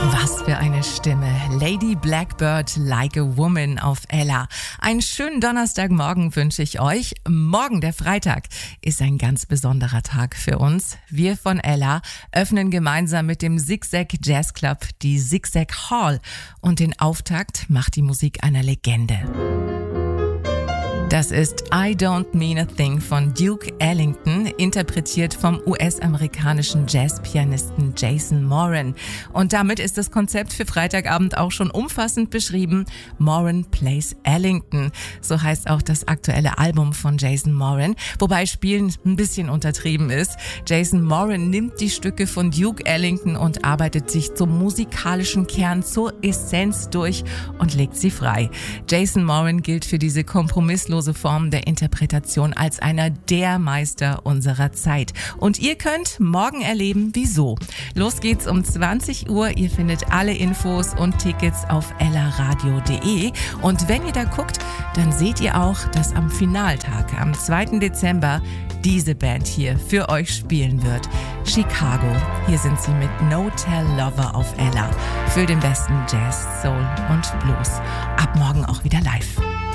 Was für eine Stimme. Lady Blackbird, Like a Woman auf Ella. Einen schönen Donnerstagmorgen wünsche ich euch. Morgen, der Freitag, ist ein ganz besonderer Tag für uns. Wir von Ella öffnen gemeinsam mit dem Zigzag Jazz Club die Zigzag Hall. Und den Auftakt macht die Musik einer Legende. Das ist I Don't Mean a Thing von Duke Ellington, interpretiert vom US-amerikanischen Jazzpianisten Jason Moran. Und damit ist das Konzept für Freitagabend auch schon umfassend beschrieben. Moran Plays Ellington. So heißt auch das aktuelle Album von Jason Moran, wobei Spielen ein bisschen untertrieben ist. Jason Moran nimmt die Stücke von Duke Ellington und arbeitet sich zum musikalischen Kern, zur Essenz durch und legt sie frei. Jason Moran gilt für diese kompromisslose Form der Interpretation als einer der Meister unserer Zeit. Und ihr könnt morgen erleben, wieso. Los geht's um 20 Uhr. Ihr findet alle Infos und Tickets auf ellaradio.de. Und wenn ihr da guckt, dann seht ihr auch, dass am Finaltag, am 2. Dezember, diese Band hier für euch spielen wird. Chicago. Hier sind sie mit No Tell Lover auf Ella. Für den besten Jazz, Soul und Blues. Ab morgen auch wieder live.